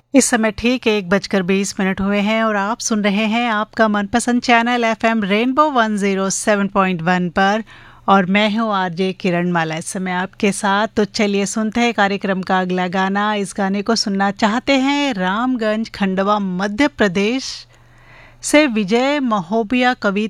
इस समय ठीक 1:20 हुए हैं और आप सुन रहे हैं आपका मनपसंद चैनल एफएम रेनबो 107.1 पर। और मैं हूँ आरजे किरण माला इस समय आपके साथ। तो चलिए सुनते हैं कार्यक्रम का अगला गाना। इस गाने को सुनना चाहते हैं रामगंज खंडवा मध्य प्रदेश से विजय महोबिया कवि